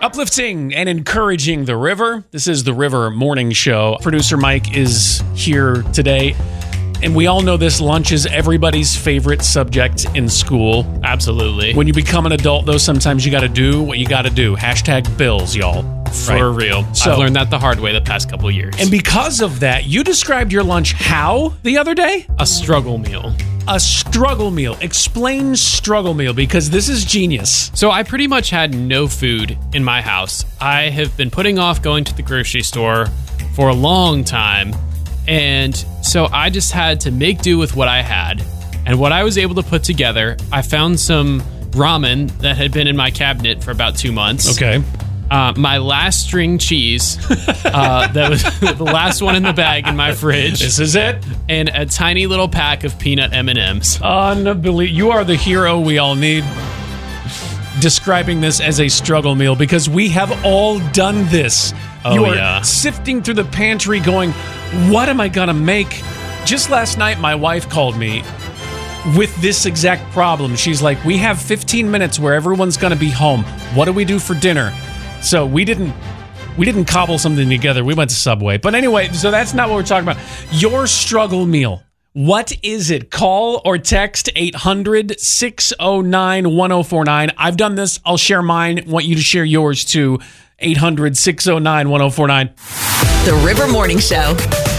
Uplifting and encouraging the river. This is the River Morning Show. Producer Mike is here today. And we all know this, lunch is everybody's favorite subject in school. Absolutely. When you become an adult, though, sometimes you got to do what you got to do. Hashtag bills, y'all. For real. So, I've learned that the hard way the past couple of years. And because of that, you described your lunch how the other day? A struggle meal. A struggle meal. Explain struggle meal, because this is genius. So I pretty much had no food in my house. I have been putting off going to the grocery store for a long time. And so I just had to make do with what I had. And what I was able to put together, I found some ramen that had been in my cabinet for about 2 months. Okay. My last string cheese, that was the last one in the bag in my fridge. This is it. And a tiny little pack of peanut M&Ms. Unbelievable. You are the hero we all need. Describing this as a struggle meal, because we have all done this. You are sifting through the pantry going, what am I going to make? Just last night, my wife called me with this exact problem. She's like, we have 15 minutes where everyone's going to be home. What do we do for dinner? So we didn't cobble something together. We went to Subway. But anyway, so that's not what we're talking about. Your struggle meal. What is it? Call or text 800-609-1049. I've done this. I'll share mine. Want you to share yours too. 800-609-1049. The River Morning Show.